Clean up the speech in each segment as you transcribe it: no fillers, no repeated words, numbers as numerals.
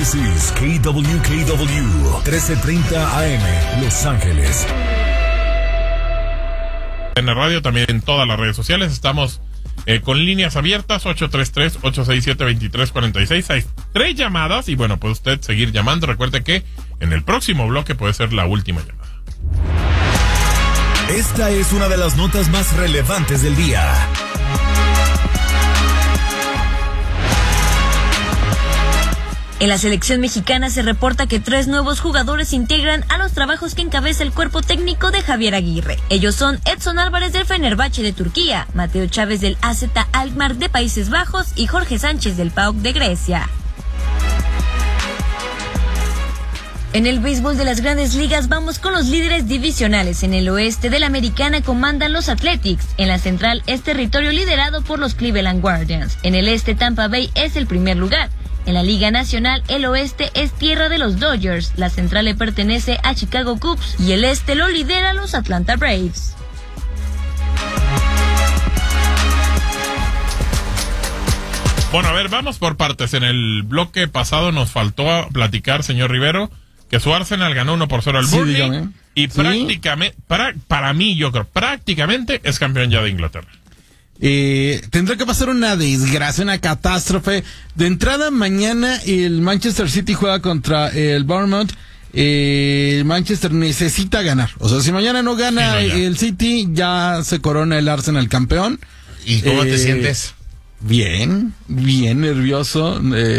This is KWKW 1330 AM, Los Ángeles. En la radio, también en todas las redes sociales. Estamos con líneas abiertas, 833-867-2346. Hay 3 llamadas y bueno, puede usted seguir llamando. Recuerde que en el próximo bloque puede ser la última llamada. Esta es una de las notas más relevantes del día. En la selección mexicana se reporta que 3 nuevos jugadores se integran a los trabajos que encabeza el cuerpo técnico de Javier Aguirre. Ellos son Edson Álvarez del Fenerbahce de Turquía, Mateo Chávez del AZ Alkmaar de Países Bajos y Jorge Sánchez del PAOK de Grecia. En el béisbol de las Grandes Ligas vamos con los líderes divisionales. En el oeste de la Americana comandan los Athletics. En la central es territorio liderado por los Cleveland Guardians. En el este Tampa Bay es el primer lugar. En la Liga Nacional, el oeste es tierra de los Dodgers, la central le pertenece a Chicago Cubs y el este lo lidera los Atlanta Braves. Bueno, a ver, vamos por partes. En el bloque pasado nos faltó platicar, señor Rivero, que su Arsenal ganó 1-0 al Burnley. Dígame. Y prácticamente, para mí, yo creo, prácticamente es campeón ya de Inglaterra. Tendrá que pasar una desgracia, una catástrofe. De entrada, mañana el Manchester City juega contra el Bournemouth. El Manchester necesita ganar. O sea, si mañana no gana el City, ya se corona el Arsenal campeón. ¿Y cómo te sientes? Bien nervioso.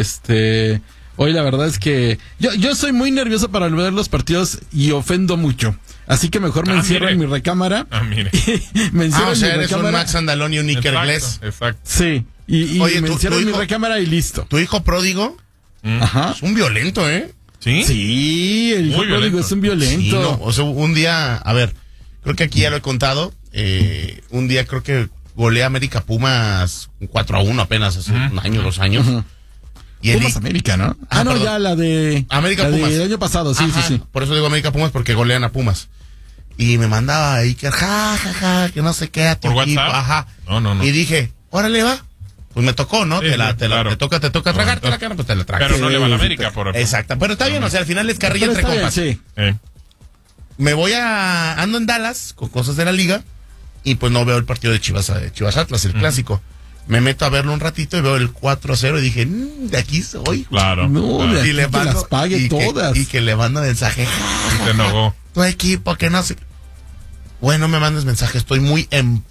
Hoy la verdad es que yo soy muy nervioso para ver los partidos y ofendo mucho. Así que mejor me encierro en mi recámara. Mire. Me encierro en mi eres recámara. un Max Andalón y un Iker Gles. Exacto. Sí. Y Oye, me encierro en mi recámara y listo. ¿Tu hijo pródigo? Ajá. Es un violento, ¿eh? ¿Sí? Sí, el hijo Muy pródigo violento. es un violento. Sí, no, o sea, un día, a ver, creo que aquí ya lo he contado, un día creo que goleé a América Pumas 4-1 apenas, hace un año, 2 años. Y él Pumas América, ¿no? No, perdón. ya la de América la Pumas. del año pasado, sí, Ajá, sí. Por eso digo América Pumas, porque golean a Pumas. Y me mandaba Iker, que no sé qué, a tu ¿Por equipo, WhatsApp? ajá. No. Y dije, órale, va. Pues me tocó, ¿no? Sí, claro. te toca tragarte la cara, pues te la tragas. Pero no le va a la América, por ejemplo. Exacto, pero está bien, o sea, al final es carrilla Pero entre está compas. bien, sí. Me voy ando en Dallas con cosas de la liga y pues no veo el partido de Chivas Atlas, el clásico. Me meto a verlo un ratito y veo el 4-0 y dije, de aquí soy. Claro. No, claro. de aquí Y le que mando, las pague todas. y que le mando mensaje, Y se enojó. tu equipo, que no sé. Bueno, me mandes mensaje, estoy muy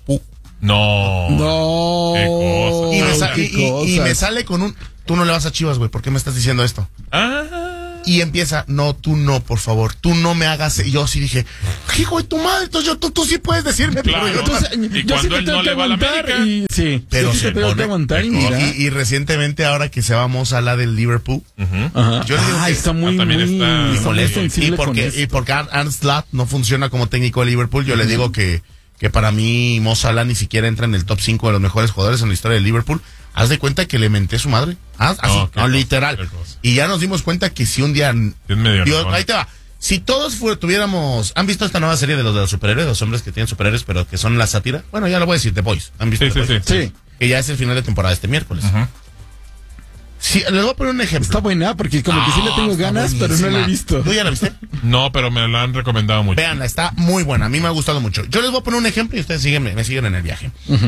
No. No. Qué cosa. y me sale con un, tú no le vas a Chivas, güey, ¿por qué me estás diciendo esto? Y empieza, no, tú no, por favor, tú no me hagas. Y yo sí dije, hijo de tu madre, entonces tú sí puedes decirme. Claro. Pero yo, Entonces, Y yo sí cuando te él tengo no que le va a la aguantar América. y sí, pero yo sí se te tengo que pone- aguantar y mira. y recientemente ahora que se vamos a la del Liverpool, Ajá. yo le digo que está muy, también muy, está está muy molesto. sensible con y esto. porque Arne Slot no funciona como técnico de Liverpool, yo le digo que para mí Mo Salah ni siquiera entra en el top 5 de los mejores jugadores en la historia de Liverpool. Haz de cuenta que le menté a su madre. Así, qué cosa, literal. qué cosa. Y ya nos dimos cuenta que si un día... Es medio enojón. ahí te va. Si todos tuviéramos... ¿Han visto esta nueva serie de los superhéroes? Los hombres que tienen superhéroes, pero que son la sátira. Bueno, ya lo voy a decir, The Boys. ¿Han visto Sí, The sí, Boys? Sí. Que ya es el final de temporada este miércoles. Ajá. Sí, les voy a poner un ejemplo. Está buena porque como que sí le tengo Está ganas, pero no la he buenísima. visto. ¿Tú ya la viste? No, pero me la han recomendado mucho. Véanla, está muy buena. A mí me ha gustado mucho. Yo les voy a poner un ejemplo y ustedes me siguen en el viaje.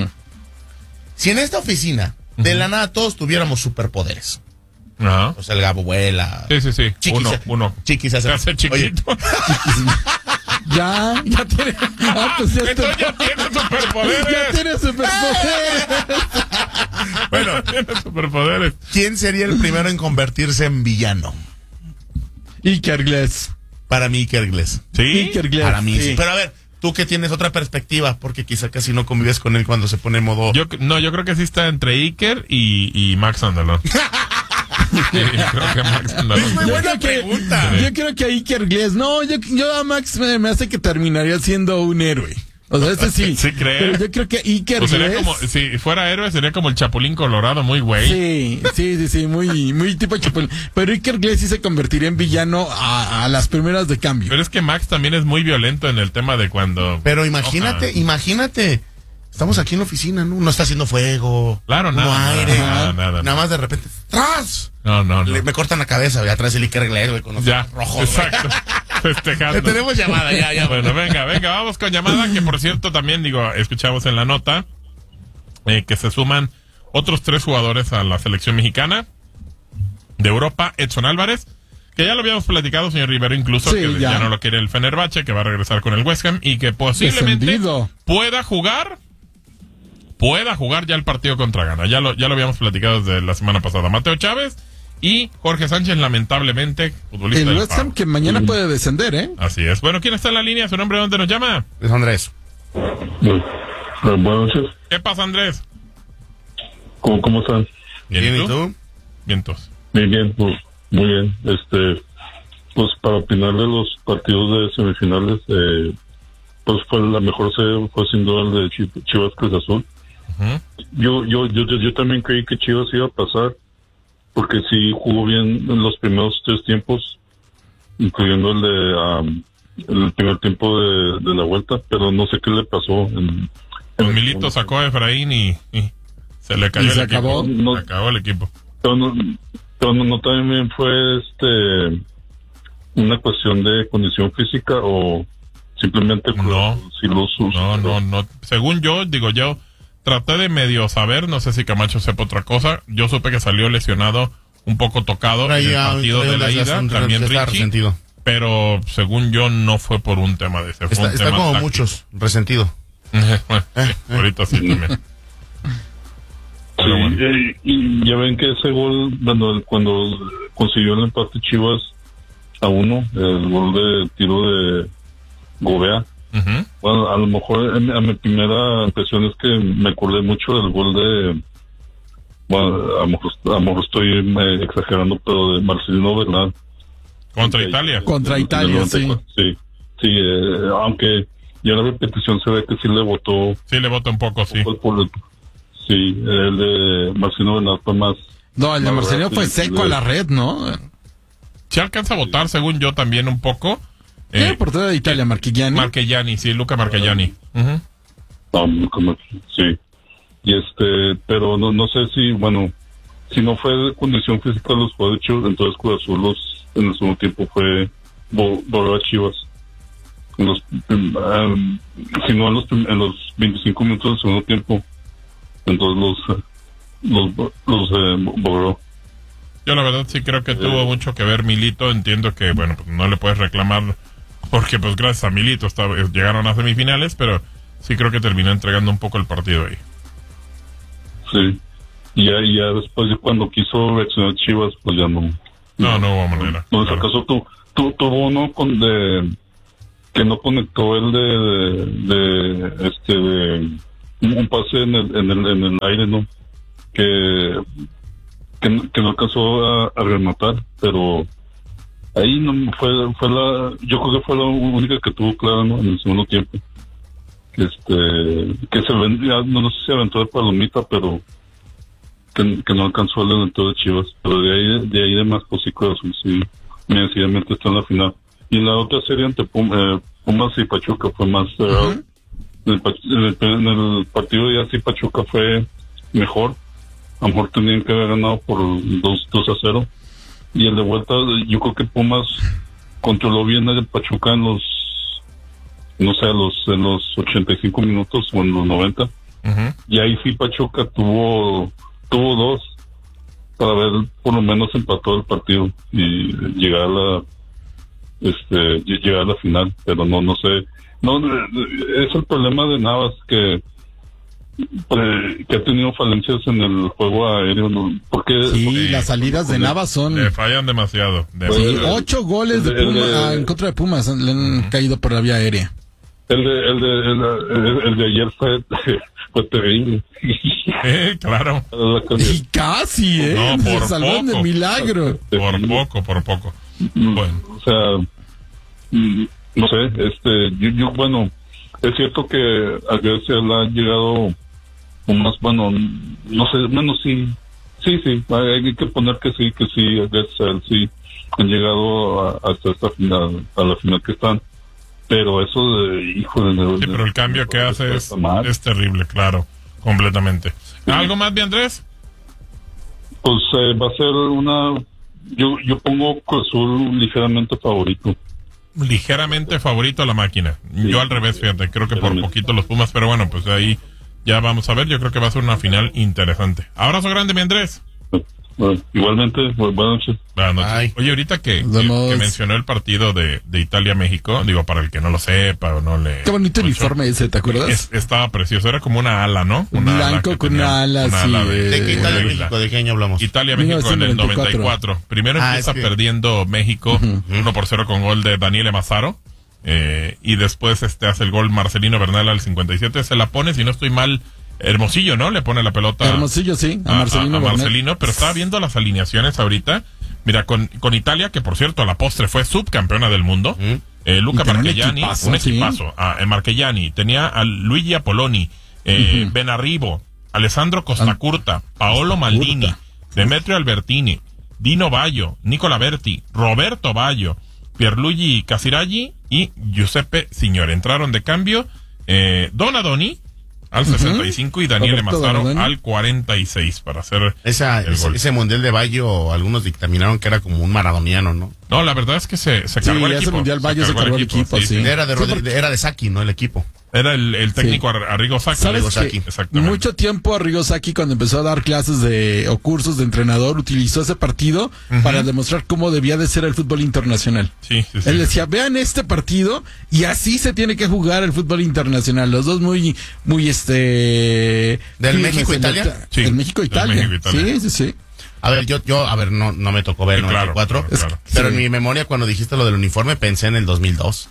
Si en esta oficina, de la nada, todos tuviéramos superpoderes. Ajá. O sea, el Gabo vuela. Sí. Chiquis, Uno. Chiquis Se hace... hace chiquito. Ya tiene. Pues ya Entonces ya tiene superpoderes. Ya tiene superpoderes. Bueno, Tiene superpoderes. ¿quién sería el primero en convertirse en villano? Iker Gles. Para mí, Iker Gles. ¿Sí? Iker Gles. Para mí, sí. Pero a ver, tú que tienes otra perspectiva, porque quizá casi no convives con él cuando se pone en modo... Yo creo que sí está entre Iker y Max Andalón. Creo que Max Andalón. Es muy buena pregunta. Yo creo que a Iker Gles. No, yo a Max me hace que terminaría siendo un héroe. O sea, este sí. ¿Sí crees? Pero yo creo que Iker Pues sería Gles. como, si fuera héroe, sería como el Chapulín Colorado, muy güey. Sí, muy tipo Chapulín. Pero Iker Gles sí se convertiría en villano a las primeras de cambio. Pero es que Max también es muy violento en el tema de cuando... Pero imagínate, Estamos aquí en la oficina, ¿no? No está haciendo fuego. Claro, no aire. Nada. Nada más de repente, ¡tras! No. Me cortan la cabeza, güey, atrás el Iker Inglés, güey, con los rojos. Exacto. Festejando. Tenemos llamada, ya. Bueno, venga, vamos con llamada, que por cierto también, escuchamos en la nota que se suman otros 3 jugadores a la selección mexicana de Europa. Edson Álvarez, que ya lo habíamos platicado, señor Rivero, incluso, sí, que ya no lo quiere el Fenerbahce, que va a regresar con el West Ham y que posiblemente Descendido. pueda jugar ya el partido contra Ghana. Ya lo habíamos platicado desde la semana pasada. Mateo Chávez y Jorge Sánchez, lamentablemente, futbolista el del West Ham, que mañana puede descender, ¿eh? Así es. Bueno, ¿quién está en la línea? ¿Su nombre? ¿Dónde nos llama? Es Andrés. Buenas noches. ¿Qué pasa, Andrés? ¿Cómo están? Bien, ¿y tú? Bien, todos. Bien, pues, muy bien. Pues para opinar de los partidos de semifinales, pues fue la mejor serie, fue sin duda el de Chivas Cruz Azul. Uh-huh. Yo también creí que Chivas iba a pasar, porque sí jugó bien en los primeros 3 tiempos, incluyendo el primer tiempo de la vuelta, pero no sé qué le pasó. Milito sacó a Efraín y se le cayó el equipo. Se acabó el equipo. Pero no también fue una cuestión de condición física o simplemente no. Según yo traté de medio saber, no sé si Camacho sepa otra cosa. Yo supe que salió lesionado, un poco tocado en el partido de la ida, también Richie, pero según yo no fue por un tema de ese. Está como táctico. Muchos, resentido. Bueno, ahorita sí también. Sí, bueno. Y ya ven que ese gol, cuando consiguió el empate Chivas a 1, el gol de tiro de Gobea. Uh-huh. Bueno, a lo mejor a mi primera impresión es que me acordé mucho del gol de, bueno, a lo mejor estoy exagerando, pero de Marcelino Bernal. Contra Italia. Contra Italia, sí. Sí, aunque ya la repetición se ve que sí le votó. Sí, le votó un poco, sí. Sí, el de Marcelino Bernal fue más. No, el de Marcelino fue seco a la red, ¿no? Se alcanza a votar, según yo, también un poco. ¿Qué portero de Italia? ¿Marchigiani? Marchigiani, sí, Luca Marchigiani. Uh-huh. Sí. Y pero no sé si, bueno, si no fue de condición física los jugadores de Chivas, entonces Cruz Azul en el segundo tiempo fue volver a Chivas. Si no en los 25 minutos del segundo tiempo, entonces los volvió. Yo la verdad sí creo que tuvo mucho que ver Milito. Entiendo que, bueno, pues no le puedes reclamar porque pues gracias a Milito llegaron a semifinales, pero sí creo que terminó entregando un poco el partido ahí. Sí. Y ya después de cuando quiso reaccionar Chivas, pues ya no. No hubo manera. No, en ese caso tuvo uno que no conectó el de un pase en el aire, ¿no? Que no alcanzó a rematar, pero ahí no yo creo que fue la única que tuvo clara, ¿no? En el segundo tiempo. Que se vendía, no sé si aventó de palomita, pero que no alcanzó el delantero de Chivas, pero de ahí de más pues sí, merecidamente está en la final. Y en la otra serie ante Pumas y Pachuca fue más en el partido ya sí Pachuca fue mejor. A lo mejor tenían que haber ganado por 2-0. Y el de vuelta, yo creo que Pumas controló bien el Pachuca en los 85 minutos o en los 90. Uh-huh. Y ahí sí Pachuca tuvo 2 para haber por lo menos empatado el partido y llegar a la final. Pero no sé. No, es el problema de Navas que ha tenido falencias en el juego aéreo, ¿no? Porque las salidas de Navas son... Le fallan demasiado. 8 goles de Pumas en contra de Pumas le han caído por la vía aérea. El de ayer fue terrible. Claro. Y casi, No, por se salvaron de milagro. Por poco. Bueno. O sea, no sé, yo bueno, es cierto que a Grecia le han llegado más, bueno, no sé, menos sí, hay que poner que sí, a Grecia sí han llegado hasta esta final, a la final que están, Pero eso de, hijo de... Sí, pero el cambio que hace es terrible, claro, completamente. ¿Algo más, bien, Andrés? Pues va a ser una... Yo pongo Cruz Azul ligeramente favorito. Ligeramente favorito a la máquina. Sí. Yo al revés, fíjate, creo que por poquito los Pumas, pero bueno, pues ahí ya vamos a ver. Yo creo que va a ser una final interesante. Abrazo grande, mi Andrés. Bueno, igualmente, buenas noches. Buenas noches. Oye, ahorita que mencionó el partido de Italia-México, digo, para el que no lo sepa o no le... Qué bonito uniforme ese, ¿te acuerdas? Estaba precioso, era como una ala, ¿no? Una blanco ala con una ala, sí. ¿De qué Italia-México? ¿De qué año hablamos? Italia-México en el 94. Primero empieza perdiendo México 1-0 con gol de Daniele Mazzaro. Y después hace el gol Marcelino Bernal al 57. Se la pone, si no estoy mal... Hermosillo, ¿no? Le pone la pelota. Hermosillo, sí, a Marcelino, pero estaba viendo las alineaciones ahorita. Mira, con Italia, que por cierto a la postre fue subcampeona del mundo. Luca Marchegiani, un equipazo. Marchegiani, tenía a Luigi Apoloni, Benarribo, Alessandro Costacurta, Paolo Maldini, Demetrio Albertini, Dino Baggio, Nicola Berti, Roberto Baggio, Pierluigi Casiraghi y Giuseppe Signore. Entraron de cambio Donadoni al 65 y Daniele Mazzaro al 46 para hacer ese mundial de Baggio. Algunos dictaminaron que era como un maradoniano, ¿no? No, la verdad es que se cargó el equipo. Ese mundial Baggio se cargó el equipo, sí. Era de Sacchi, ¿no? El equipo. Era el técnico Arrigo Sacchi. ¿Sabes que mucho tiempo Arrigo Sacchi, cuando empezó a dar clases o cursos de entrenador, utilizó ese partido para demostrar cómo debía de ser el fútbol internacional? Sí. Él decía, vean este partido y así se tiene que jugar el fútbol internacional. Los dos muy ¿Del México-Italia? Sí. El México-Italia. Sí. A ver, yo no me tocó ver el 94, claro. Pero en mi memoria, cuando dijiste lo del uniforme, pensé en el 2002.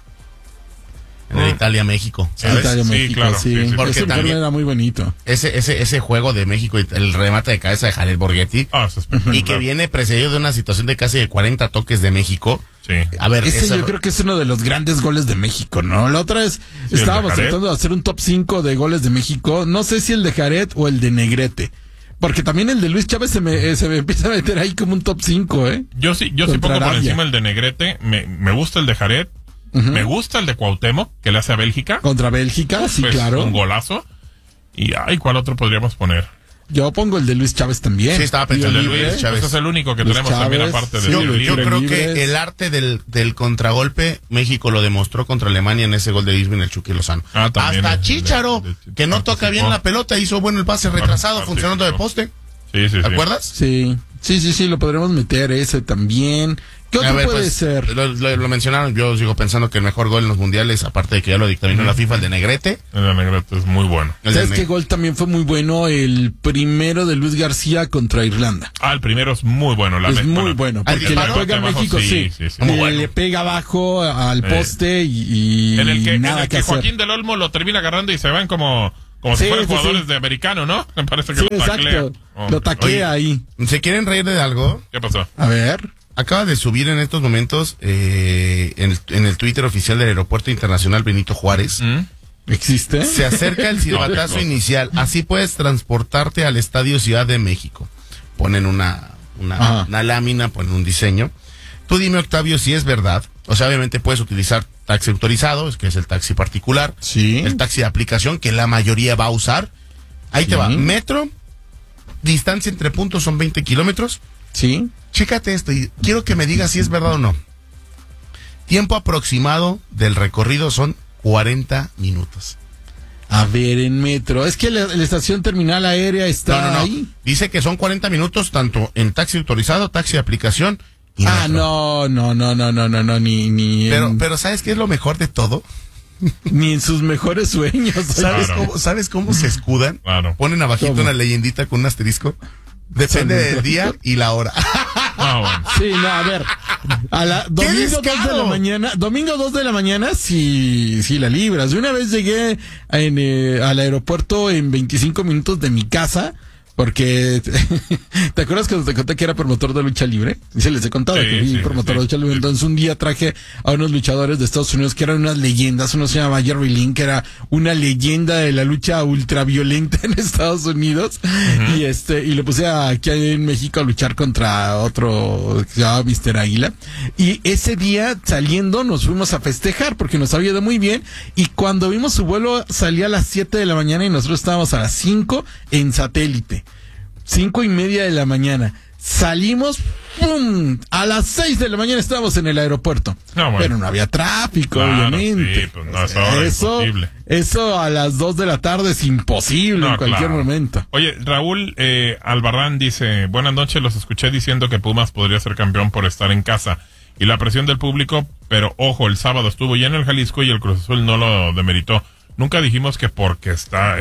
En el Italia-México, ¿sabes? Italia-México, claro. Sí. Porque ese también era muy bonito. Ese juego de México, el remate de cabeza de Jared Borghetti, y que viene precedido de una situación de casi 40 toques de México. Sí. A ver, yo creo que es uno de los grandes goles de México, ¿no? La otra vez estábamos tratando de hacer un top 5 de goles de México. No sé si el de Jared o el de Negrete. Porque también el de Luis Chávez se me empieza a meter ahí como un top 5, ¿eh? Yo sí pongo por encima el de Negrete. Me gusta el de Jared. Me gusta el de Cuauhtémoc, que le hace a Bélgica. Contra Bélgica, sí, claro. Un golazo. Y, ¿cuál otro podríamos poner? Yo pongo el de Luis Chávez también. Sí, estaba pensando en Luis Chávez. Ese es el único que tenemos también, aparte de yo creo que el arte del contragolpe, México lo demostró contra Alemania en ese gol de Isvin, el Chucky Lozano. Hasta Chícharo, que no toca bien la pelota, hizo bueno el pase retrasado, funcionando de poste. Sí. ¿Te acuerdas? Sí, lo podremos meter ese también. ¿Qué otro puede ser? Lo mencionaron, yo sigo pensando que el mejor gol en los mundiales, aparte de que ya lo dictaminó la FIFA, el de Negrete. El de Negrete es muy bueno. ¿Sabes qué gol también fue muy bueno? El primero de Luis García contra Irlanda. El primero es muy bueno. Muy bueno, porque le pega a México, sí. Muy bueno. Le pega abajo al poste y en el que, nada que hacer. Joaquín del Olmo lo termina agarrando y se van como si fueran jugadores de americano, ¿no? Me parece que lo taclea. Exacto. Lo taclea ahí. ¿Se quieren reír de algo? ¿Qué pasó? A ver. Acaba de subir en estos momentos en el Twitter oficial del Aeropuerto Internacional Benito Juárez. ¿Existe? Se acerca el silbatazo inicial. Así puedes transportarte al Estadio Ciudad de México. Ponen una lámina, ponen un diseño. Tú dime, Octavio, si es verdad. O sea, obviamente puedes utilizar taxi autorizado, que es el taxi particular. Sí. El taxi de aplicación, que la mayoría va a usar. Ahí te va. Metro, distancia entre puntos son 20 kilómetros. Sí. Chécate esto y quiero que me digas si es verdad o no. Tiempo aproximado del recorrido son 40 minutos. A ver, en metro. Es que la estación terminal aérea está ahí. Dice que son 40 minutos tanto en taxi autorizado, taxi de aplicación y metro. No, ni pero ¿sabes qué es lo mejor de todo? Ni en sus mejores sueños. ¿Sabes cómo se escudan? Claro. Ponen abajito una leyendita con un asterisco. Depende del día y la hora. Bueno. Sí, a ver. Domingo 2 de la mañana, sí la libras. Yo una vez llegué al aeropuerto en 25 minutos de mi casa Porque, ¿te acuerdas que te conté que era promotor de lucha libre? Y se les he contado que fui promotor de lucha libre. Entonces un día traje a unos luchadores de Estados Unidos que eran unas leyendas. Uno se llamaba Jerry Lynn, que era una leyenda de la lucha ultraviolenta en Estados Unidos. Uh-huh. Y le puse aquí en México a luchar contra otro que se llamaba Mr. Águila. Y ese día saliendo nos fuimos a festejar porque nos había ido muy bien. Y cuando vimos su vuelo salía a las 7 de la mañana y nosotros estábamos a las 5 en satélite. 5:30 de la mañana. Salimos, ¡pum! A las 6 de la mañana estábamos en el aeropuerto. No, bueno. Pero no había tráfico, obviamente. Sí, pues no, eso a las 2 de la tarde es imposible en cualquier momento. Oye, Raúl Albarrán dice, buenas noches, los escuché diciendo que Pumas podría ser campeón por estar en casa. Y la presión del público, pero ojo, el sábado estuvo lleno el Jalisco y el Cruz Azul no lo demeritó. Nunca dijimos que porque está,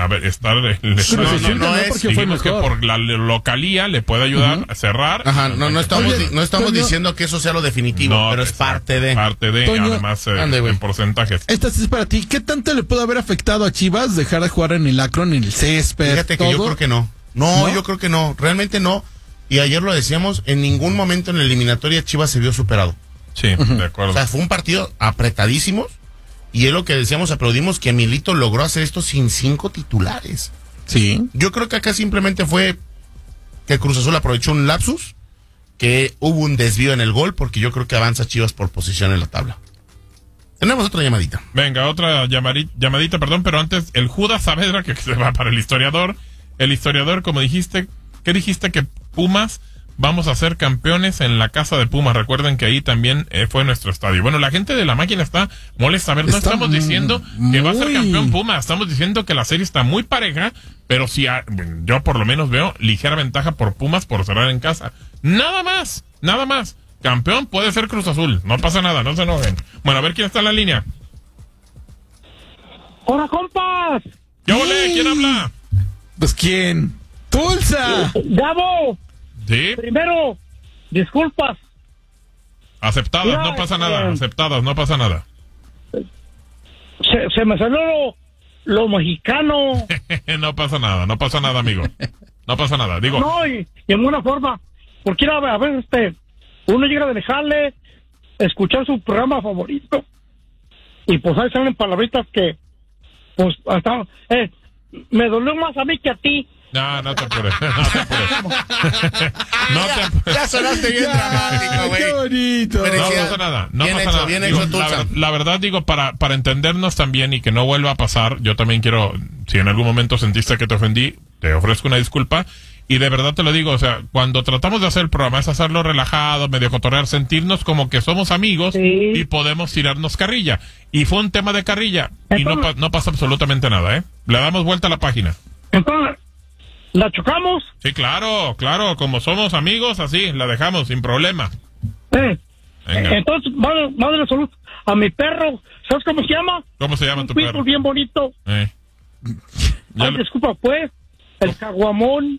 dijimos que por la localía le puede ayudar a cerrar. Ajá, no estamos diciendo que eso sea lo definitivo, pero es parte de. Toño, además, en porcentajes. Esta es para ti. ¿Qué tanto le puede haber afectado a Chivas dejar de jugar en el Akron, en el césped? Fíjate que yo creo que no. No, yo creo que no. Realmente no. Y ayer lo decíamos, en ningún momento en la eliminatoria Chivas se vio superado. Sí, de acuerdo. O sea, fue un partido apretadísimo. Y es lo que decíamos, aplaudimos que Milito logró hacer esto sin 5 titulares. Sí. Yo creo que acá simplemente fue que Cruz Azul aprovechó un lapsus, que hubo un desvío en el gol, porque yo creo que avanza Chivas por posición en la tabla. Tenemos otra llamadita. Venga, otra llamadita, pero antes, el Judas Saavedra, que se va para el historiador. El historiador, como dijiste, ¿qué dijiste? Que Pumas... Vamos a ser campeones en la casa de Pumas. Recuerden que ahí también fue nuestro estadio. Bueno, la gente de la máquina está molesta. A ver, no estamos diciendo que va a ser campeón Pumas. Estamos diciendo que la serie está muy pareja, pero sí, yo por lo menos veo ligera ventaja por Pumas por cerrar en casa. Nada más. Campeón puede ser Cruz Azul. No pasa nada, no se enojen. Bueno, a ver quién está en la línea. ¡Hola, compas! ¿Qué ole? ¿Quién habla? Pues, ¿quién? ¡Tulsa! ¡Gabo! ¿Sí? Primero, disculpas. Aceptadas, mira, no pasa nada. Aceptadas, no pasa nada. Se me salió lo mexicano. No pasa nada, amigo. No pasa nada, digo. No, y en buena forma. Porque a veces uno llega a dejarle escuchar su programa favorito. Y pues ahí salen palabritas que, pues, hasta, me dolió más a mí que a ti. No te apures. Ya sonaste bien dramático, güey. Qué bonito. No pasa nada. Bien hecho, la verdad, digo, para entendernos también y que no vuelva a pasar, yo también quiero, si en algún momento sentiste que te ofendí, te ofrezco una disculpa. Y de verdad te lo digo, o sea, cuando tratamos de hacer el programa es hacerlo relajado, medio cotorrear, sentirnos como que somos amigos, sí, y podemos tirarnos carrilla. Y fue un tema de carrilla. Entonces, y no pasa absolutamente nada, ¿eh? Le damos vuelta a la página. Entonces, ¿la chocamos? Sí, claro, como somos amigos, así, la dejamos sin problema. Entonces, madre salud a mi perro, ¿sabes cómo se llama? ¿Cómo se llama tu perro? Bien bonito. Disculpa, pues, el caguamón.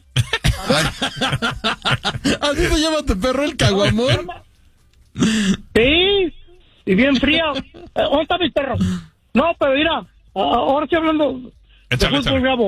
¿Así se llama tu perro, el caguamón? Sí, y bien fría. ¿Dónde está mi perro? No, pero mira, ahora estoy hablando... Échale.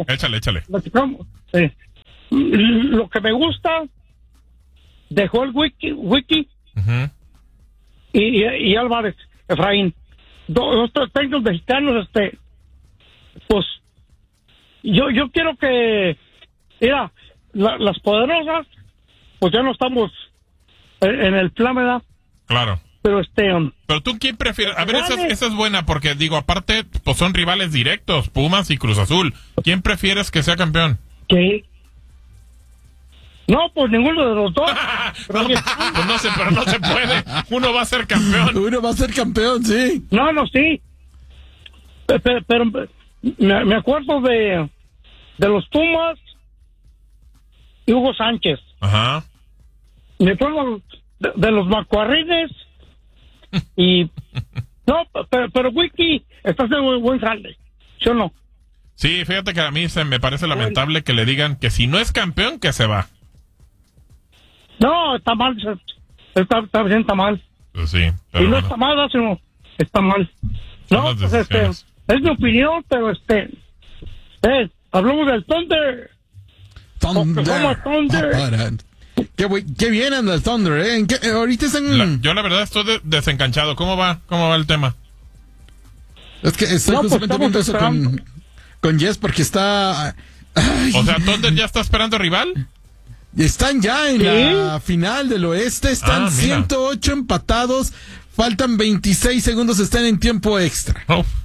Lo que me gusta, dejó el wiki uh-huh, y Álvarez, Efraín, dos técnicos mexicanos, pues yo quiero que, mira, las poderosas, pues ya no estamos en el plan, ¿verdad? Claro. Pero Pero tú, ¿quién prefieres? A ver, esa es buena, porque digo, aparte, pues son rivales directos, Pumas y Cruz Azul. ¿Quién prefieres que sea campeón? ¿Qué? No, pues ninguno de los dos. Pero no se puede. Uno va a ser campeón. Sí. No, sí. Pero me acuerdo de los Pumas y Hugo Sánchez. Ajá. Me acuerdo de los Macuarrines. Y no, pero Wiki está haciendo buen jale, ¿sí o no? Sí, fíjate que a mí me parece lamentable que le digan que si no es campeón, que se va. No, está mal, está mal. Pues sí, pero y no está mal, sino está mal. No, pues es mi opinión, pero hablamos del Thunder. Thunder. Qué bien anda el Thunder, ¿eh? Ahorita están... yo la verdad estoy desencanchado. ¿Cómo va el tema? Es que estoy justamente viendo eso con Jess porque está... O sea, ¿Thunder ya está esperando rival? Están ya en la final del oeste, están 108 empatados, faltan 26 segundos, están en tiempo extra.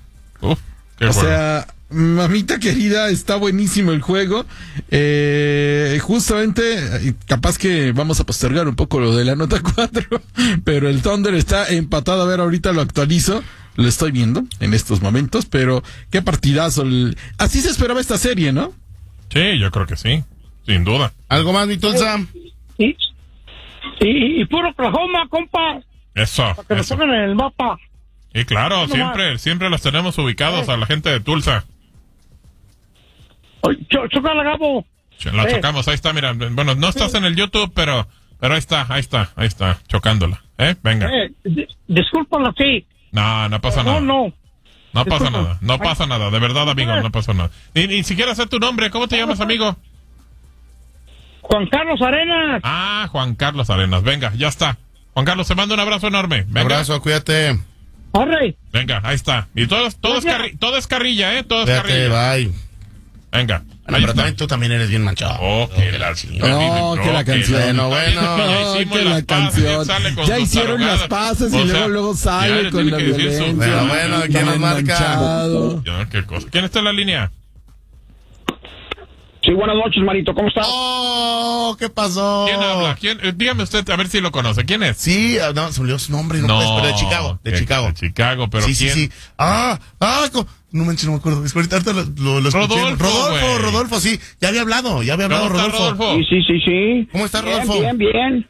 Sea, mamita querida, está buenísimo el juego. Justamente, capaz que vamos a postergar un poco lo de la nota 4, pero el Thunder está empatado. A ver, ahorita lo actualizo. Lo estoy viendo en estos momentos, pero qué partidazo. Así se esperaba esta serie, ¿no? Sí, yo creo que sí, sin duda. ¿Algo más, mi Tulsa? Y puro Oklahoma, compa. Eso. Para que nos pongan en el mapa. Y claro, siempre los tenemos ubicados a la gente de Tulsa. Chócala, Gabo. La chocamos, ahí está, mira. Bueno, no estás en el YouTube, pero ahí está, chocándola. Venga. Discúlpala, sí. No pasa nada. No pasa Disculpa. nada, no pasa nada, de verdad, amigo, no pasa nada. Ni siquiera sé tu nombre, ¿cómo te llamas, amigo? Juan Carlos Arenas. Juan Carlos Arenas, venga, ya está. Juan Carlos, te mando un abrazo enorme. Venga. Un abrazo, cuídate. Arre. Venga, ahí está. Y todo es carrilla, todo es Cuídate, carrilla. bye. Venga. Pero tú también eres bien manchado. que la canción. Que la canción. Ya hicieron las pases y luego sale con la violencia. Bueno, ¿quién nos marca? ¿Qué cosa? ¿Quién está en la línea? Sí, buenas noches, Marito, ¿cómo estás? ¿Qué pasó? ¿Quién habla? Dígame usted, a ver si lo conoce. ¿Quién es? Sí, no, se olvidó su nombre, pero de Chicago. De Chicago, pero sí, ¿quién? Sí. No me acuerdo. Ahorita lo escuché. Rodolfo, sí. Ya había hablado Rodolfo. Sí. ¿Cómo está, Rodolfo? Bien.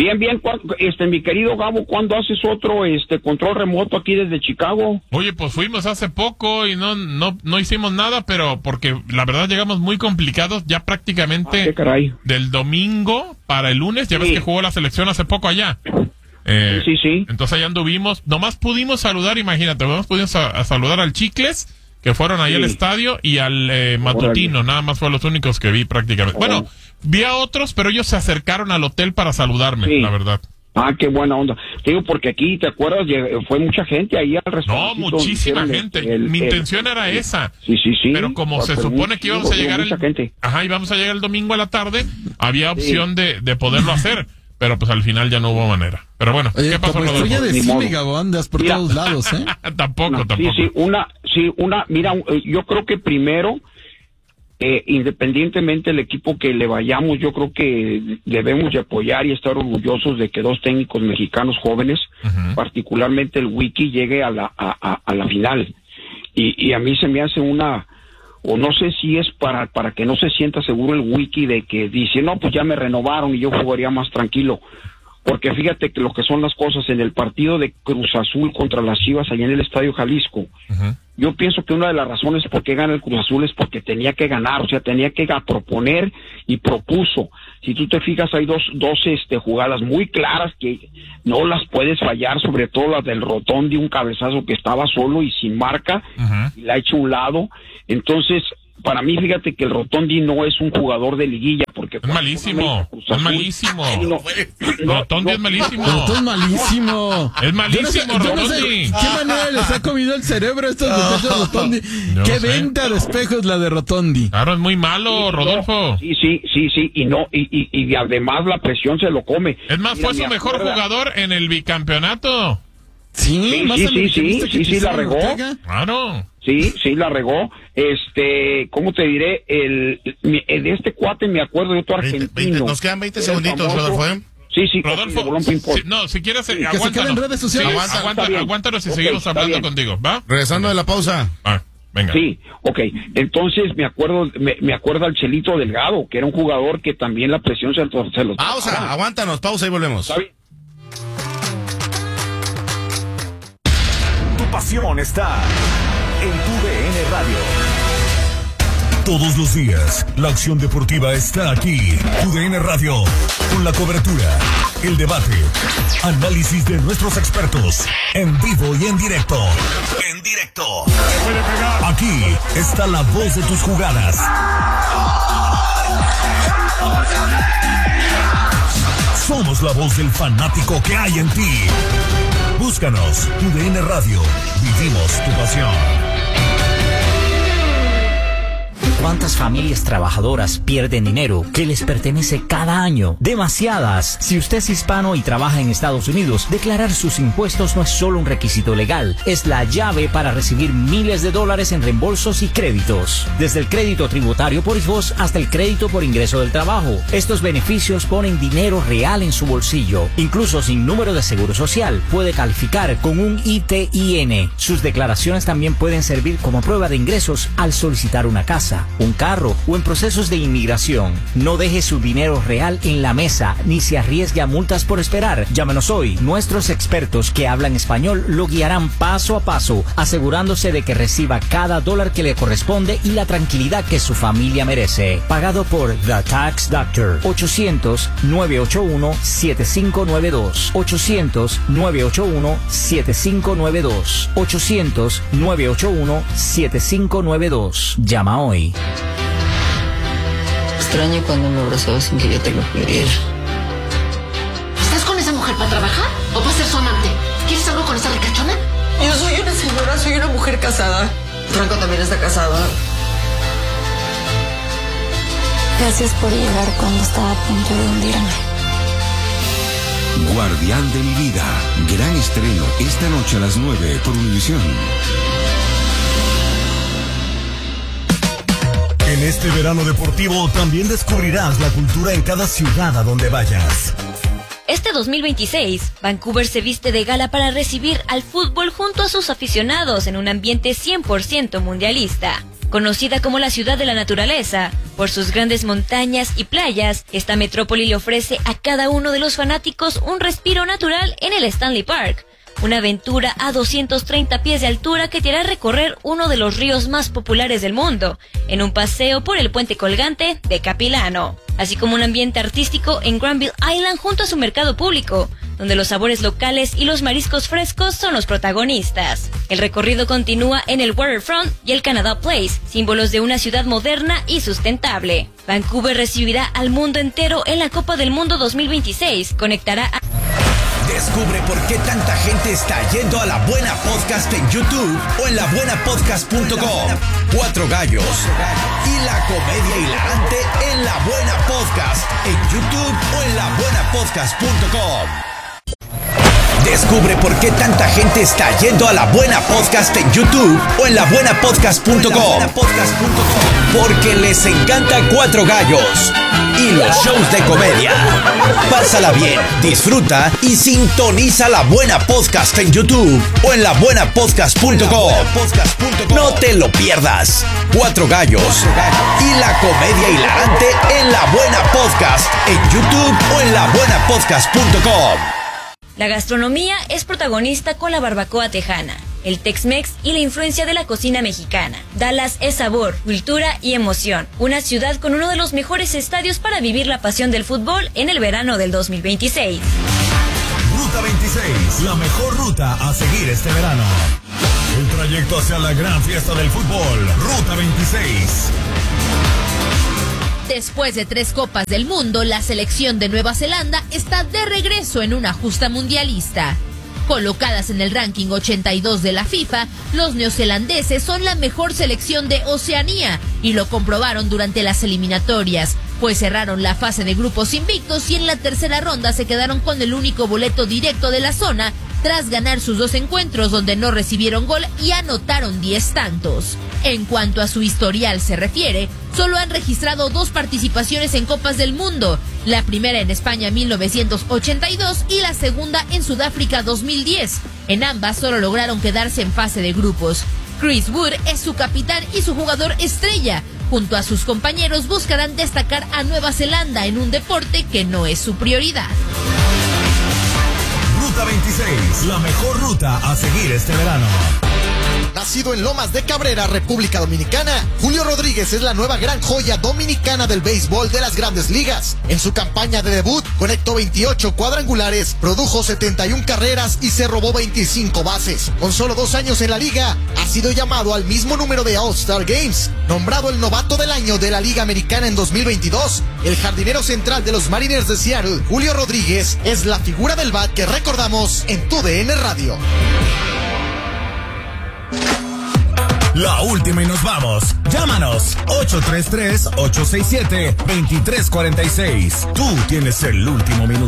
Mi querido Gabo, ¿cuándo haces otro control remoto aquí desde Chicago? Oye, pues fuimos hace poco y no hicimos nada, pero porque la verdad llegamos muy complicados ya prácticamente qué caray. Del domingo para el lunes. Ya ves que jugó la selección hace poco allá. Sí. Entonces allá anduvimos. Nomás pudimos saludar, imagínate, pudimos saludar al Chicles, que fueron ahí al estadio, y al Matutino. Nada más fueron los únicos que vi prácticamente. Bueno, vi a otros, pero ellos se acercaron al hotel para saludarme, la verdad. Qué buena onda. Te digo, porque aquí, ¿te acuerdas? Fue mucha gente ahí al restaurante. No, muchísima gente. Mi intención era esa. Sí. Pero como se supone que íbamos a llegar íbamos a llegar el domingo a la tarde, había opción de poderlo hacer. Pero pues al final ya no hubo manera. Pero bueno, ¿qué pasó, Rodolfo? Estrella de cine, Gabo, andas por todos lados, ¿eh? Tampoco. Mira, yo creo que primero, independientemente del equipo que le vayamos, yo creo que debemos de apoyar y estar orgullosos de que dos técnicos mexicanos jóvenes, particularmente el Wiki, llegue a la final. Y a mí se me hace o no sé si es para que no se sienta seguro el Wiki de que dice, no, pues ya me renovaron y yo jugaría más tranquilo. Porque fíjate que lo que son las cosas en el partido de Cruz Azul contra las Chivas allá en el Estadio Jalisco, yo pienso que una de las razones por qué gana el Cruz Azul es porque tenía que ganar, o sea, tenía que proponer y propuso. Si tú te fijas, hay dos jugadas muy claras que no las puedes fallar, sobre todo las del Rotondi, un cabezazo que estaba solo y sin marca, y la ha hecho a un lado. Entonces, para mí, fíjate que el Rotondi no es un jugador de liguilla, porque... Es malísimo. Rotondi es malísimo. Es malísimo, Rotondi. No sé qué manera les ha comido el cerebro a estos muchachos Rotondi. Qué venta de espejos la de Rotondi. Claro, es muy malo, Rodolfo. Sí. Y además la presión se lo come. Es más, fue su mejor jugador en el bicampeonato. Sí, la regó. Claro. Sí, la regó. ¿Cómo te diré? De este cuate me acuerdo de otro argentino. Nos quedan 20 segunditos, Rodolfo, ¿eh? Sí, Rodolfo, si quieres, aguántanos y seguimos hablando contigo, ¿va? Regresando de la pausa. Venga. Sí, entonces me acuerdo al Chelito Delgado, que era un jugador que también la presión se los... Pausa, aguántanos, pausa y volvemos. Tu pasión está en tu DN Radio. Todos los días, la acción deportiva está aquí. Tu DN Radio, con la cobertura, el debate, análisis de nuestros expertos, en vivo y en directo. Aquí está la voz de tus jugadas. Somos la voz del fanático que hay en ti. Búscanos, TUDN Radio. Vivimos tu pasión. ¿Cuántas familias trabajadoras pierden dinero que les pertenece cada año? Demasiadas. Si usted es hispano y trabaja en Estados Unidos, declarar sus impuestos no es solo un requisito legal, es la llave para recibir miles de dólares en reembolsos y créditos. Desde el crédito tributario por hijos hasta el crédito por ingreso del trabajo. Estos beneficios ponen dinero real en su bolsillo. Incluso sin número de seguro social, puede calificar con un ITIN. Sus declaraciones también pueden servir como prueba de ingresos al solicitar una casa, un carro o en procesos de inmigración. No deje su dinero real en la mesa ni se arriesgue a multas por esperar. Llámenos hoy. Nuestros expertos que hablan español lo guiarán paso a paso, asegurándose de que reciba cada dólar que le corresponde y la tranquilidad que su familia merece. Pagado por The Tax Doctor. 800-981-7592. 800-981-7592. 800-981-7592. Llama hoy. Extraño cuando me abrazabas sin que yo te lo pidiera. ¿Estás con esa mujer para trabajar o para ser su amante? ¿Quieres algo con esa ricachona? Yo soy una señora, soy una mujer casada. Franco también está casado. Gracias por llegar cuando estaba a punto de hundirme. Guardián de mi vida. Gran estreno esta noche a las 9 por Univisión. En este verano deportivo también descubrirás la cultura en cada ciudad a donde vayas. Este 2026, Vancouver se viste de gala para recibir al fútbol junto a sus aficionados en un ambiente 100% mundialista. Conocida como la ciudad de la naturaleza, por sus grandes montañas y playas, esta metrópoli le ofrece a cada uno de los fanáticos un respiro natural en el Stanley Park. Una aventura a 230 pies de altura que te hará recorrer uno de los ríos más populares del mundo, en un paseo por el puente colgante de Capilano, así como un ambiente artístico en Granville Island junto a su mercado público, donde los sabores locales y los mariscos frescos son los protagonistas. El recorrido continúa en el Waterfront y el Canada Place, símbolos de una ciudad moderna y sustentable. Vancouver recibirá al mundo entero en la Copa del Mundo 2026, conectará a... Descubre por qué tanta gente está yendo a La Buena Podcast en YouTube o en labuenapodcast.com. Cuatro Gallos y la comedia hilarante en La Buena Podcast en YouTube o en labuenapodcast.com. Descubre por qué tanta gente está yendo a La Buena Podcast en YouTube o en labuenapodcast.com. Porque les encanta Cuatro Gallos y los shows de comedia. Pásala bien, disfruta y sintoniza La Buena Podcast en YouTube o en labuenapodcast.com. No te lo pierdas. Cuatro Gallos y la comedia hilarante en La Buena Podcast en YouTube o en labuenapodcast.com. La gastronomía es protagonista con la barbacoa tejana, el Tex-Mex y la influencia de la cocina mexicana. Dallas es sabor, cultura y emoción. Una ciudad con uno de los mejores estadios para vivir la pasión del fútbol en el verano del 2026. Ruta 26, la mejor ruta a seguir este verano. El trayecto hacia la gran fiesta del fútbol. Ruta 26. Después de 3 Copas del Mundo, la selección de Nueva Zelanda está de regreso en una justa mundialista. Colocadas en el ranking 82 de la FIFA, los neozelandeses son la mejor selección de Oceanía y lo comprobaron durante las eliminatorias, pues cerraron la fase de grupos invictos y en la tercera ronda se quedaron con el único boleto directo de la zona tras ganar sus 2 encuentros donde no recibieron gol y anotaron 10 tantos. En cuanto a su historial se refiere, solo han registrado 2 participaciones en Copas del Mundo, la primera en España 1982 y la segunda en Sudáfrica 2010. En ambas solo lograron quedarse en fase de grupos. Chris Wood es su capitán y su jugador estrella. Junto a sus compañeros buscarán destacar a Nueva Zelanda en un deporte que no es su prioridad. Ruta 26, la mejor ruta a seguir este verano. Nacido en Lomas de Cabrera, República Dominicana, Julio Rodríguez es la nueva gran joya dominicana del béisbol de las Grandes Ligas. En su campaña de debut, conectó 28 cuadrangulares, produjo 71 carreras y se robó 25 bases. Con solo 2 años en la liga, ha sido llamado al mismo número de All-Star Games. Nombrado el novato del año de la Liga Americana en 2022, el jardinero central de los Mariners de Seattle, Julio Rodríguez, es la figura del bat que recordamos en TUDN Radio. La última y nos vamos. Llámanos 833-867-2346. Tú tienes el último minuto.